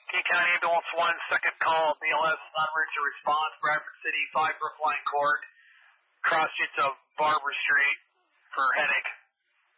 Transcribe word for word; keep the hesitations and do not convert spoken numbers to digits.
King County Ambulance one, second call, B L S, non-emergency response, Bradford City, five Brookline Court, cross streets of Barber Street for headache.